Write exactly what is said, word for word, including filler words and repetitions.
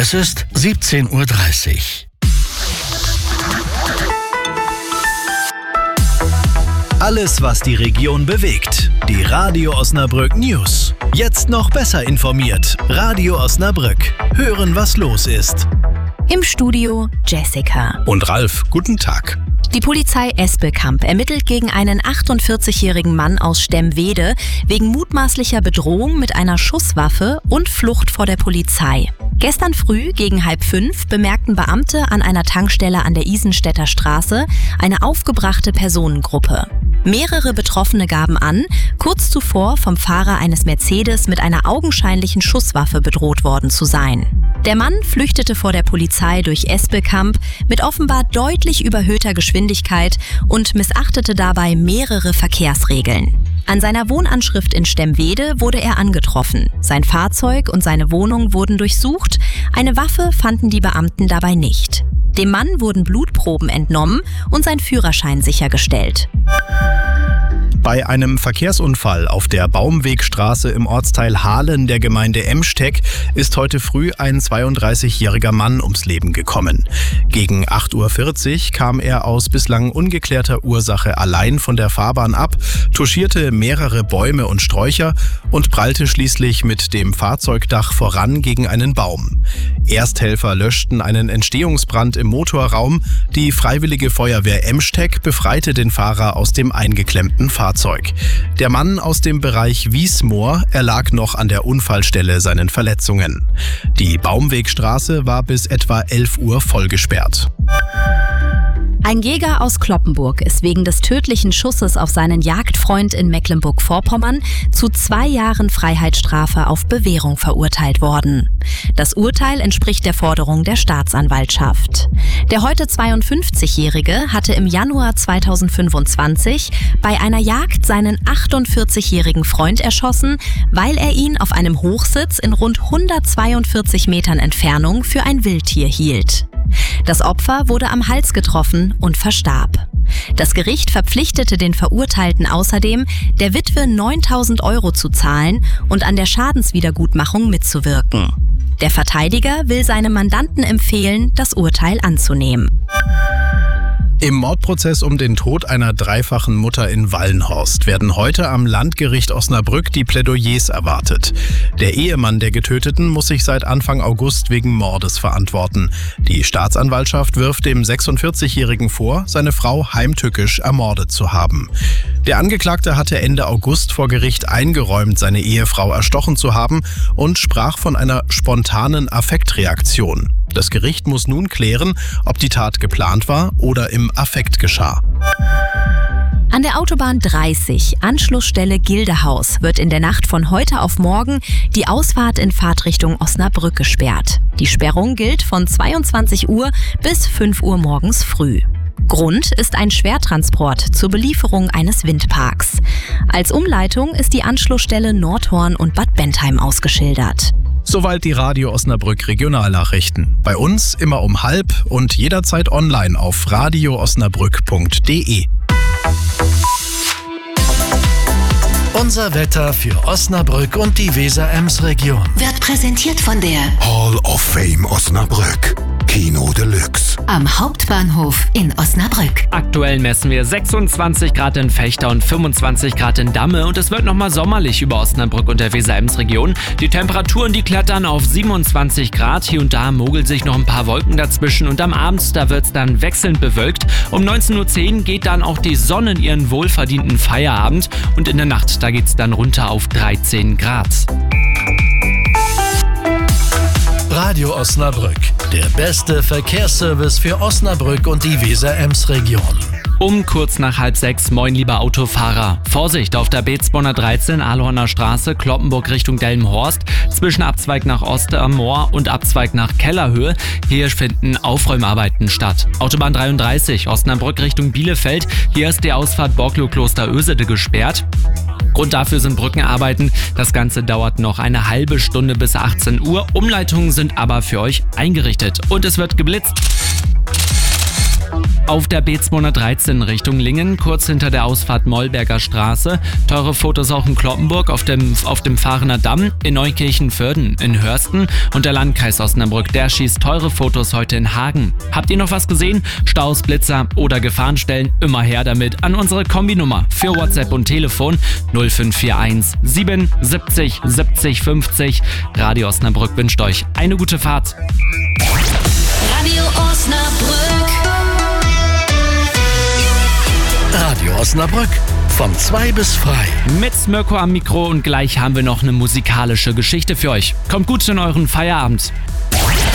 Es ist siebzehn Uhr dreißig. Alles, was die Region bewegt. Die Radio Osnabrück News. Jetzt noch besser informiert. Radio Osnabrück. Hören, was los ist. Im Studio Jessica. Und Ralf, guten Tag. Die Polizei Espelkamp ermittelt gegen einen achtundvierzigjährigen Mann aus Stemwede wegen mutmaßlicher Bedrohung mit einer Schusswaffe und Flucht vor der Polizei. Gestern früh gegen halb fünf bemerkten Beamte an einer Tankstelle an der Isenstädter Straße eine aufgebrachte Personengruppe. Mehrere Betroffene gaben an, kurz zuvor vom Fahrer eines Mercedes mit einer augenscheinlichen Schusswaffe bedroht worden zu sein. Der Mann flüchtete vor der Polizei durch Espelkamp mit offenbar deutlich überhöhter Geschwindigkeit und missachtete dabei mehrere Verkehrsregeln. An seiner Wohnanschrift in Stemwede wurde er angetroffen. Sein Fahrzeug und seine Wohnung wurden durchsucht. Eine Waffe fanden die Beamten dabei nicht. Dem Mann wurden Blutproben entnommen und sein Führerschein sichergestellt. Bei einem Verkehrsunfall auf der Baumwegstraße im Ortsteil Hahlen der Gemeinde Emsteck ist heute früh ein zweiunddreißigjähriger Mann ums Leben gekommen. Gegen acht Uhr vierzig kam er aus bislang ungeklärter Ursache allein von der Fahrbahn ab, touchierte mehrere Bäume und Sträucher und prallte schließlich mit dem Fahrzeugdach voran gegen einen Baum. Ersthelfer löschten einen Entstehungsbrand im Motorraum. Die Freiwillige Feuerwehr Emsteck befreite den Fahrer aus dem eingeklemmten Fahrzeug. Der Mann aus dem Bereich Wiesmoor erlag noch an der Unfallstelle seinen Verletzungen. Die Baumwegstraße war bis etwa elf Uhr vollgesperrt. Ein Jäger aus Cloppenburg ist wegen des tödlichen Schusses auf seinen Jagdfreund in Mecklenburg-Vorpommern zu zwei Jahren Freiheitsstrafe auf Bewährung verurteilt worden. Das Urteil entspricht der Forderung der Staatsanwaltschaft. Der heute zweiundfünfzigjährige hatte im Januar zweitausendfünfundzwanzig bei einer Jagd seinen achtundvierzigjährigen Freund erschossen, weil er ihn auf einem Hochsitz in rund hundertzweiundvierzig Metern Entfernung für ein Wildtier hielt. Das Opfer wurde am Hals getroffen und verstarb. Das Gericht verpflichtete den Verurteilten außerdem, der Witwe neuntausend Euro zu zahlen und an der Schadenswiedergutmachung mitzuwirken. Der Verteidiger will seinem Mandanten empfehlen, das Urteil anzunehmen. Im Mordprozess um den Tod einer dreifachen Mutter in Wallenhorst werden heute am Landgericht Osnabrück die Plädoyers erwartet. Der Ehemann der Getöteten muss sich seit Anfang August wegen Mordes verantworten. Die Staatsanwaltschaft wirft dem sechsundvierzigjährigen vor, seine Frau heimtückisch ermordet zu haben. Der Angeklagte hatte Ende August vor Gericht eingeräumt, seine Ehefrau erstochen zu haben und sprach von einer spontanen Affektreaktion. Das Gericht muss nun klären, ob die Tat geplant war oder im Affekt geschah. An der Autobahn dreißig, Anschlussstelle Gildehaus, wird in der Nacht von heute auf morgen die Ausfahrt in Fahrtrichtung Osnabrück gesperrt. Die Sperrung gilt von zweiundzwanzig Uhr bis fünf Uhr morgens früh. Grund ist ein Schwertransport zur Belieferung eines Windparks. Als Umleitung ist die Anschlussstelle Nordhorn und Bad Bentheim ausgeschildert. Soweit die Radio Osnabrück Regionalnachrichten. Bei uns immer um halb und jederzeit online auf radio osnabrück punkt de. Unser Wetter für Osnabrück und die Weser-Ems-Region Wird präsentiert von der Hall of Fame Osnabrück. Kino Deluxe. am Hauptbahnhof in Osnabrück. Aktuell messen wir sechsundzwanzig Grad in Vechta und fünfundzwanzig Grad in Damme und es wird nochmal sommerlich über Osnabrück und der Weser-Ems-Region. Die Temperaturen, die klettern auf siebenundzwanzig Grad. Hier und da mogeln sich noch ein paar Wolken dazwischen und am Abend, da wird es dann wechselnd bewölkt. Um neunzehn Uhr zehn geht dann auch die Sonne in ihren wohlverdienten Feierabend und in der Nacht, da geht es dann runter auf dreizehn Grad. Radio Osnabrück, der beste Verkehrsservice für Osnabrück und die Weser-Ems-Region. Um kurz nach halb sechs, moin lieber Autofahrer. Vorsicht auf der B zweihundertdreizehn Ahlhorner Straße, Cloppenburg Richtung Delmenhorst, zwischen Abzweig nach Ostermoor und Abzweig nach Kellerhöhe. Hier finden Aufräumarbeiten statt. Autobahn dreiunddreißig, Osnabrück Richtung Bielefeld. Hier ist die Ausfahrt Borklow-Kloster-Ösede gesperrt. Grund dafür sind Brückenarbeiten. Das Ganze dauert noch eine halbe Stunde bis achtzehn Uhr. Umleitungen sind aber für euch eingerichtet und es wird geblitzt. Auf der B zweihundertdreizehn Richtung Lingen, kurz hinter der Ausfahrt Mollberger Straße. Teure Fotos auch in Cloppenburg, auf dem, auf dem Fahrener Damm, in Neukirchen-Vörden, in Hörsten und der Landkreis Osnabrück, der schießt teure Fotos heute in Hagen. Habt ihr noch was gesehen? Staus, Blitzer oder Gefahrenstellen? Immer her damit an unsere Kombinummer für WhatsApp und Telefon null fünf vier eins sieben siebzig siebzig fünfzig. Radio Osnabrück wünscht euch eine gute Fahrt. Radio Osnabrück. Radio Osnabrück. Von zwei bis frei. Mit Mirko am Mikro und gleich haben wir noch eine musikalische Geschichte für euch. Kommt gut in euren Feierabend.